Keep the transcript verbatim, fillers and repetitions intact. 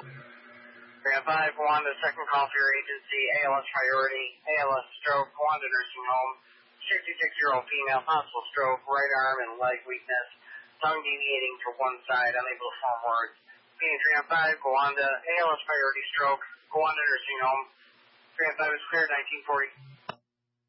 Grant five, Wanda, second call for your agency, A L S priority, A L S stroke, Wanda nursing home, sixty-six-year-old female, possible stroke, right arm and leg weakness, tongue deviating to one side, unable to form words. Being Grant five, Wanda, A L S priority stroke, Wanda nursing home. Grant five is cleared, nineteen forty.